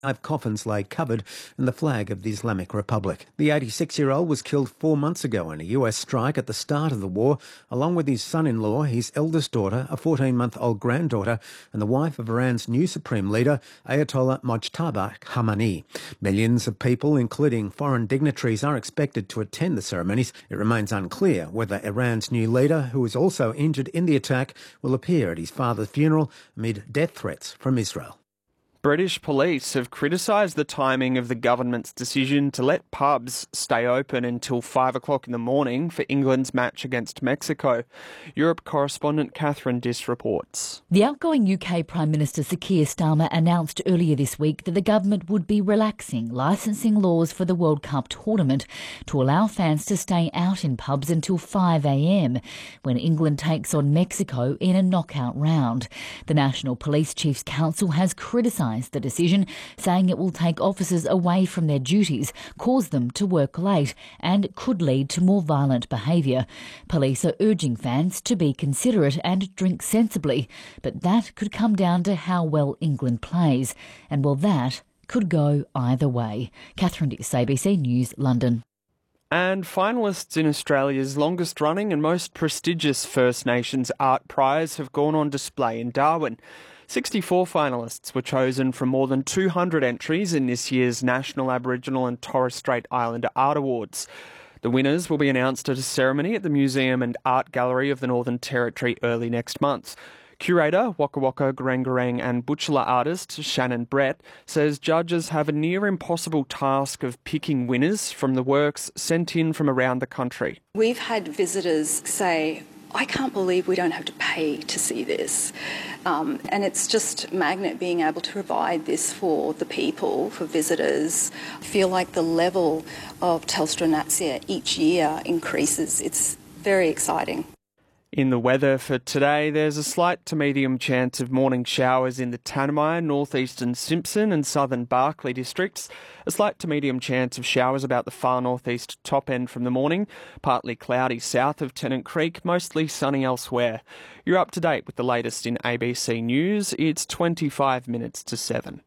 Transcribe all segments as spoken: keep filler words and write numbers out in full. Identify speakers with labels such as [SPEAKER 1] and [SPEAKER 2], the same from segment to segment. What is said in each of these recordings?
[SPEAKER 1] Five coffins lay covered in the flag of the Islamic Republic. The eighty-six-year-old was killed four months ago in a U S strike at the start of the war, along with his son-in-law, his eldest daughter, a fourteen-month-old granddaughter, and the wife of Iran's new supreme leader, Ayatollah Mojtaba Khamenei. Millions of people, including foreign dignitaries, are expected to attend the ceremonies. It remains unclear whether Iran's new leader, who was also injured in the attack, will appear at his father's funeral amid death threats from Israel.
[SPEAKER 2] British police have criticised the timing of the government's decision to let pubs stay open until five o'clock in the morning for England's match against Mexico. Europe correspondent Catherine Diss reports.
[SPEAKER 3] The outgoing U K Prime Minister Sir Keir Starmer announced earlier this week that the government would be relaxing licensing laws for the World Cup tournament to allow fans to stay out in pubs until five a.m. when England takes on Mexico in a knockout round. The National Police Chiefs Council has criticised the decision, saying it will take officers away from their duties, cause them to work late and could lead to more violent behaviour. Police are urging fans to be considerate and drink sensibly, but that could come down to how well England plays, and well, that could go either way. Catherine Diss, A B C News, London.
[SPEAKER 2] And finalists in Australia's longest running and most prestigious First Nations Art Prize have gone on display in Darwin. sixty-four finalists were chosen from more than two hundred entries in this year's National Aboriginal and Torres Strait Islander Art Awards. The winners will be announced at a ceremony at the Museum and Art Gallery of the Northern Territory early next month. Curator, Waka Waka, Garangarang and Butchulla artist Shannon Brett says judges have a near impossible task of picking winners from the works sent in from around the country.
[SPEAKER 4] We've had visitors say, I can't believe we don't have to pay to see this. Um, and it's just Magnet being able to provide this for the people, for visitors. I feel like the level of Telstra Natsir each year increases. It's very exciting.
[SPEAKER 2] In the weather for today, there's a slight to medium chance of morning showers in the Tanami, northeastern Simpson and southern Barkly districts. A slight to medium chance of showers about the far northeast top end from the morning. Partly cloudy south of Tennant Creek, mostly sunny elsewhere. You're up to date with the latest in A B C News. It's twenty-five minutes to seven.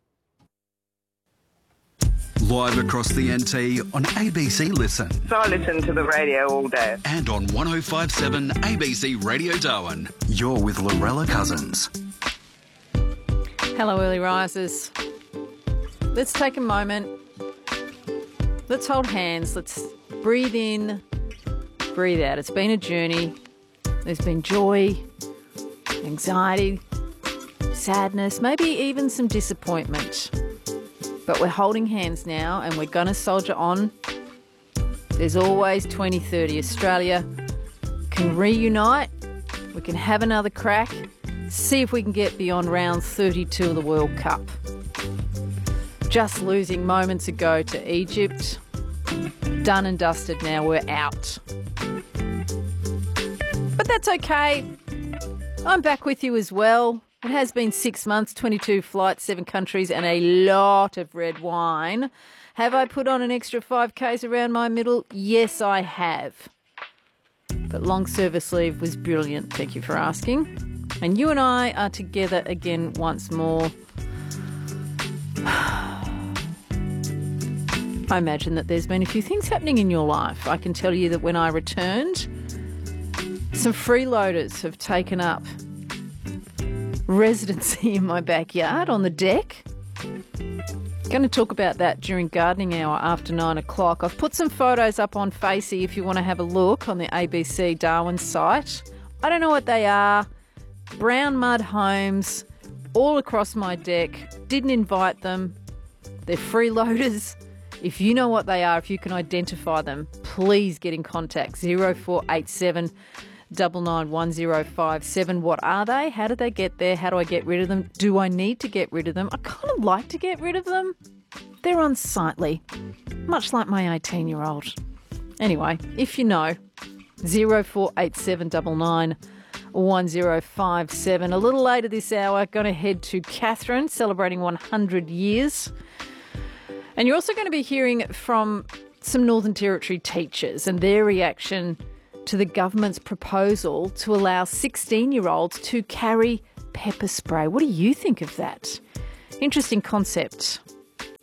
[SPEAKER 5] Live across the N T on A B C Listen.
[SPEAKER 6] So I listen to the radio all day.
[SPEAKER 5] And on one oh five point seven A B C Radio Darwin. You're with Lorella Cousins.
[SPEAKER 7] Hello, early risers. Let's take a moment. Let's hold hands. Let's breathe in, breathe out. It's been a journey. There's been joy, anxiety, sadness, maybe even some disappointment. But we're holding hands now and we're going to soldier on. There's always twenty thirty. Australia can reunite. We can have another crack. See if we can get beyond round thirty-two of the World Cup. Just losing moments ago to Egypt. Done and dusted now. We're out. But that's okay. I'm back with you as well. It has been six months, twenty-two flights, seven countries and a lot of red wine. Have I put on an extra five kays around my middle? Yes, I have. But long service leave was brilliant, thank you for asking. And you and I are together again once more. I imagine that there's been a few things happening in your life. I can tell you that when I returned, some freeloaders have taken up residency in my backyard on the deck. Going to talk about that during gardening hour after nine o'clock. I've put some photos up on Facey if you want to have a look on the A B C Darwin site. I don't know what they are. Brown mud homes all across my deck. Didn't invite them. They're freeloaders. If you know what they are, if you can identify them, please get in contact. zero four eight seven nine nine one zero five seven. What are they? How did they get there? How do I get rid of them? Do I need to get rid of them? I kind of like to get rid of them. They're unsightly, much like my eighteen-year-old. Anyway, if you know, zero four eight seven nine nine one zero five seven. A little later this hour, going to head to Katherine, celebrating one hundred years. And you're also going to be hearing from some Northern Territory teachers and their reaction to the government's proposal to allow sixteen-year-olds to carry pepper spray. What do you think of that? Interesting concept.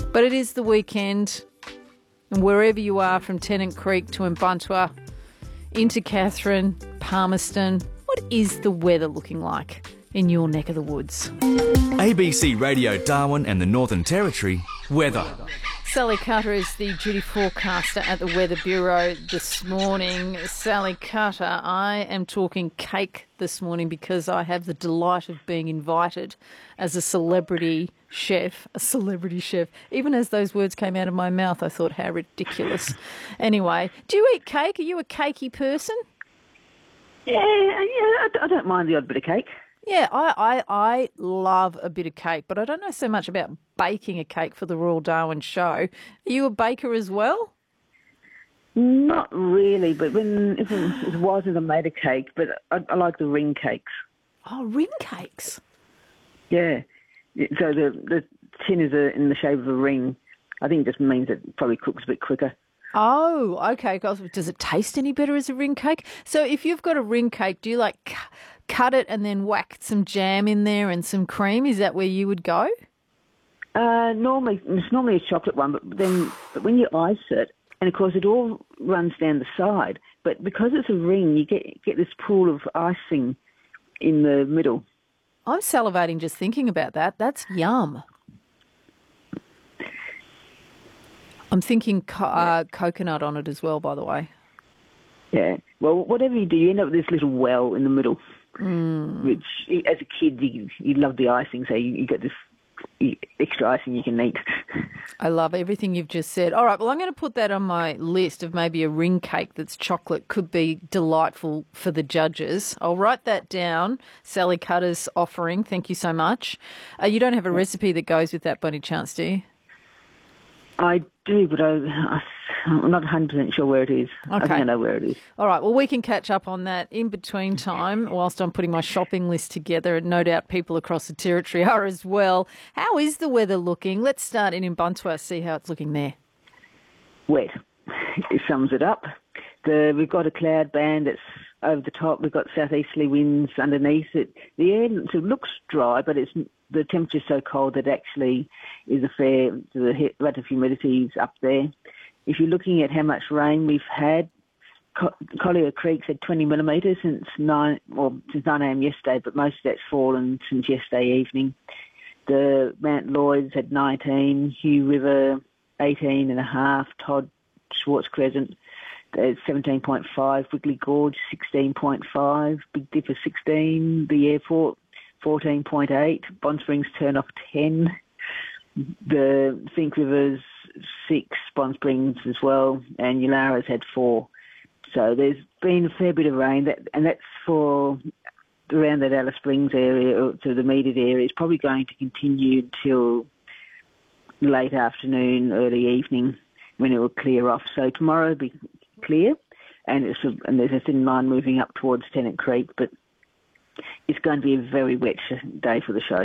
[SPEAKER 7] But it is the weekend, and wherever you are from Tennant Creek to Mbuntua, into Katherine, Palmerston, what is the weather looking like in your neck of the woods?
[SPEAKER 8] A B C Radio Darwin and the Northern Territory weather.
[SPEAKER 7] Sally Cutter is the duty forecaster at the Weather Bureau this morning. Sally Cutter, I am talking cake this morning because I have the delight of being invited as a celebrity chef, a celebrity chef. Even as those words came out of my mouth, I thought, how ridiculous. Anyway, do you eat cake? Are you a cakey person?
[SPEAKER 9] Yeah, yeah, I, I don't mind the odd bit of cake.
[SPEAKER 7] Yeah, I, I, I love a bit of cake, but I don't know so much about baking a cake for the Royal Darwin show. Are you a baker as well?
[SPEAKER 9] Not really, but when if it wasn't, I made a cake, but I, I like the ring cakes.
[SPEAKER 7] Oh, ring cakes?
[SPEAKER 9] Yeah. So the the tin is a, in the shape of a ring. I think it just means it probably cooks a bit quicker. Oh,
[SPEAKER 7] okay. Does it taste any better as a ring cake? So if you've got a ring cake, do you like cu- cut it and then whack some jam in there and some cream? Is that where you would go?
[SPEAKER 9] Uh, normally, it's normally a chocolate one, but then but when you ice it, and of course it all runs down the side, but because it's a ring, you get get this pool of icing in the middle.
[SPEAKER 7] I'm salivating just thinking about that. That's yum. I'm thinking co- uh, coconut on it as well, by the way.
[SPEAKER 9] Yeah. Well, whatever you do, you end up with this little well in the middle,
[SPEAKER 7] mm.
[SPEAKER 9] which, as a kid, you, you love the icing, so you, you get this extra icing you can eat.
[SPEAKER 7] I love everything you've just said. All right, well, I'm going to put that on my list of maybe a ring cake that's chocolate could be delightful for the judges. I'll write that down. Sally Cutter's offering. Thank you so much. Uh, you don't have a recipe that goes with that by any chance, do you?
[SPEAKER 9] I do, but I, I'm not one hundred percent sure where it is.
[SPEAKER 7] Okay.
[SPEAKER 9] I think I know where it is.
[SPEAKER 7] All right, well, we can catch up on that in between time whilst I'm putting my shopping list together, and no doubt people across the territory are as well. How is the weather looking? Let's start in Mbuntua, see how it's looking there.
[SPEAKER 9] Wet. It sums it up. The, we've got a cloud band that's over the top. We've got southeasterly winds underneath it. The air so it looks dry, but it's the temperature's so cold that actually is a fair, the relative humidity is up there. If you're looking at how much rain we've had, Collier Creek's had twenty millimetres since nine, well, since nine a.m. yesterday, but most of that's fallen since yesterday evening. The Mount Lloyd's had nineteen, Hugh River eighteen and a half, Todd Schwartz Crescent seventeen point five, Wiggly Gorge sixteen point five, Big Dipper sixteen, the airport fourteen point eight, Bond Springs turn off ten, the Think Rivers six, Bond Springs as well, and Yalara's had four. So there's been a fair bit of rain, that, and that's for around that Alice Springs area, or to the immediate area. It's probably going to continue until late afternoon, early evening, when it will clear off. So tomorrow will be clear, and, it's a, and there's a thin line moving up towards Tennant Creek, but it's going to be a very wet day for the show.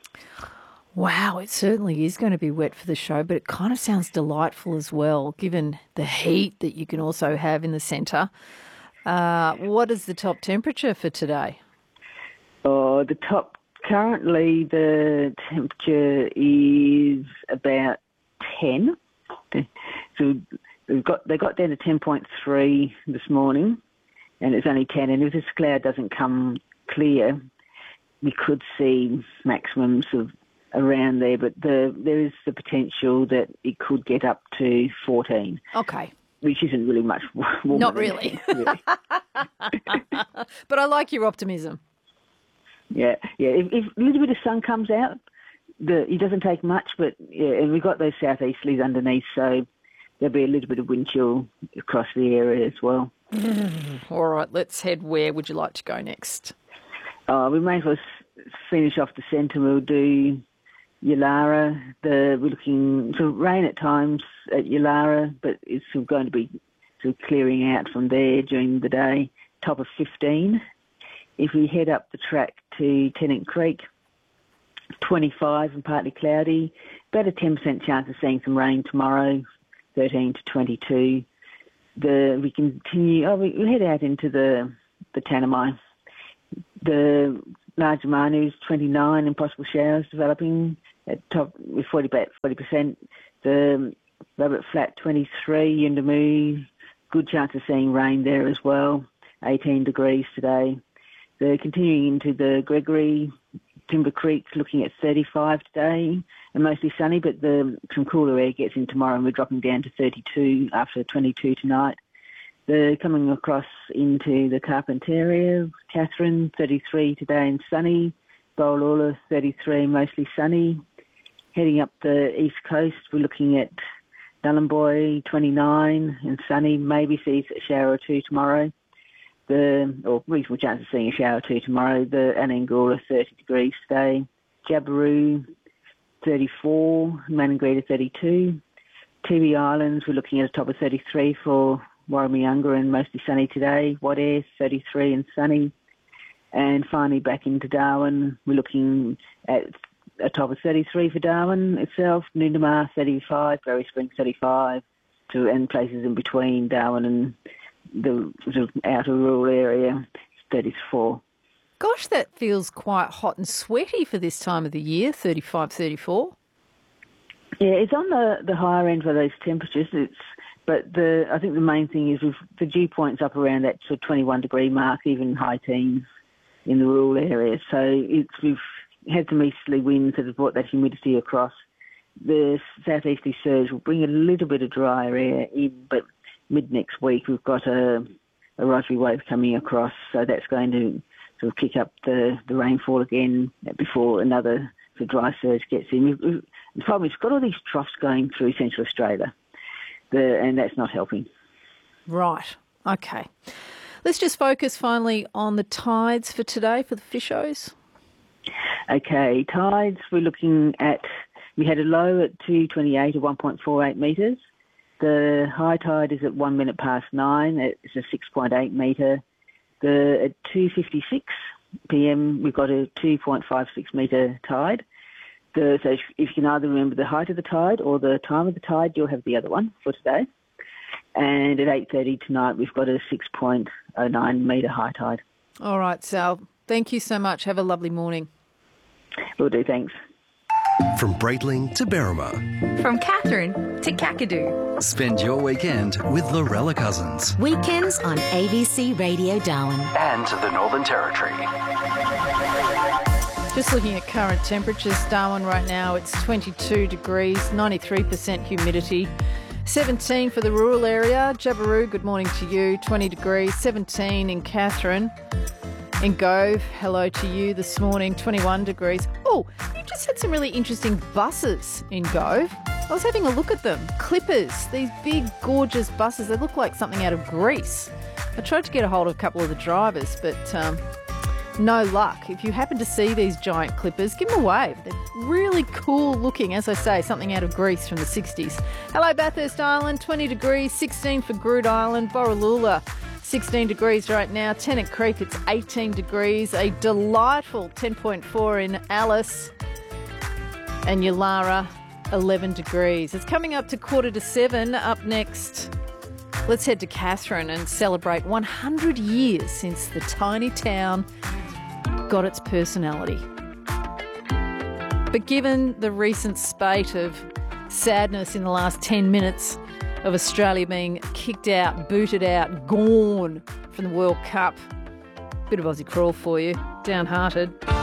[SPEAKER 7] Wow, it certainly is going to be wet for the show, but it kind of sounds delightful as well, given the heat that you can also have in the centre. Uh, what is the top temperature for today?
[SPEAKER 9] Oh, the top, currently the temperature is about ten. So we've got they got down to ten point three this morning, and it's only ten. And if this cloud doesn't come clear, we could see maximums of around there, but the, there is the potential that it could get up to fourteen.
[SPEAKER 7] Okay.
[SPEAKER 9] Which isn't really much warmer.
[SPEAKER 7] Not really.
[SPEAKER 9] really.
[SPEAKER 7] But I like your optimism.
[SPEAKER 9] Yeah, yeah. If, if a little bit of sun comes out, the, it doesn't take much, but yeah, and we've got those southeasterlies underneath, so there'll be a little bit of wind chill across the area as well.
[SPEAKER 7] All right, let's head. Where would you like to go next?
[SPEAKER 9] Uh, we may as well finish off the centre. We'll do Yalara. The, we're looking to rain at times at Yalara, but it's sort of going to be sort of clearing out from there during the day. Top of fifteen. If we head up the track to Tennant Creek, twenty-five and partly cloudy. About a ten percent chance of seeing some rain tomorrow, thirteen to twenty-two. The we continue. Oh, we, we head out into the the Tanami. The large Manu's twenty-nine and possible showers developing at top with forty about forty percent. The Robert Flat twenty-three, Yuendamu, good chance of seeing rain there as well, eighteen degrees today. The continuing into the Gregory, Timber Creek, looking at thirty-five today and mostly sunny, but the some cooler air gets in tomorrow and we're dropping down to thirty-two after twenty-two tonight. The coming across into the Carpentaria, Katherine, thirty-three today and sunny. Borroloola, thirty-three, mostly sunny. Heading up the east coast, we're looking at Nhulunbuy, twenty-nine and sunny, maybe sees a shower or two tomorrow. The, or reasonable chance of seeing a shower or two tomorrow. The Anangora, thirty degrees today. Jabiru, thirty-four, Maningrida, thirty-two. Tiwi Islands, we're looking at a top of thirty-three for Warramunga and mostly sunny today. Wadair, thirty-three and sunny. And finally back into Darwin, we're looking at a top of thirty-three for Darwin itself. Noonamar, thirty-five, Berry Springs, thirty-five, to, and places in between Darwin and the sort of outer rural area, thirty-four.
[SPEAKER 7] Gosh, that feels quite hot and sweaty for this time of the year, thirty-five, thirty-four.
[SPEAKER 9] Yeah, it's on the, the higher end for those temperatures. It's But the I think the main thing is we've, the dew point's up around that sort of twenty-one degree mark, even high teens in the rural areas. So it's, we've had some easterly winds that have brought that humidity across. The southeasterly surge will bring a little bit of drier air in, but mid next week we've got a, a rotary wave coming across, so that's going to sort of kick up the, the rainfall again before another sort of dry surge gets in. We've, we've, the problem is we've got all these troughs going through Central Australia, the, and that's not helping.
[SPEAKER 7] Right, okay. Let's just focus finally on the tides for today for the fishos.
[SPEAKER 9] Okay, tides, we're looking at, we had a low at two twenty-eight or one point four eight metres. The high tide is at one minute past nine. It's a six point eight metre. The, at two fifty-six p m, we've got a two point five six metre tide. The, so if, if you can either remember the height of the tide or the time of the tide, you'll have the other one for today. And at eight thirty tonight, we've got a six point oh nine metre high tide.
[SPEAKER 7] All right, Sal. Thank you so much. Have a lovely morning.
[SPEAKER 9] Will do, thanks.
[SPEAKER 10] From Breitling to Berrima.
[SPEAKER 11] From Katherine to Kakadu.
[SPEAKER 5] Spend your weekend with Lorella Cousins.
[SPEAKER 11] Weekends on A B C Radio Darwin.
[SPEAKER 5] And the Northern Territory.
[SPEAKER 7] Just looking at current temperatures, Darwin right now, it's twenty-two degrees, ninety-three percent humidity. seventeen for the rural area. Jabiru, good morning to you, twenty degrees, seventeen in Katherine. In Gove, hello to you this morning, twenty-one degrees. Oh, you just had some really interesting buses in Gove. I was having a look at them. Clippers, these big, gorgeous buses. They look like something out of Greece. I tried to get a hold of a couple of the drivers, but um, no luck. If you happen to see these giant clippers, give them a wave. They're really cool looking, as I say, something out of Greece from the sixties. Hello, Bathurst Island, twenty degrees, sixteen for Groote Island, Borroloola. sixteen degrees right now. Tennant Creek, it's eighteen degrees. A delightful ten point four in Alice. And Yulara, eleven degrees. It's coming up to quarter to seven. Up next, let's head to Katherine and celebrate one hundred years since the tiny town got its personality. But given the recent spate of sadness in the last ten minutes, of Australia being kicked out, booted out, gone from the World Cup. Bit of Aussie crawl for you, downhearted.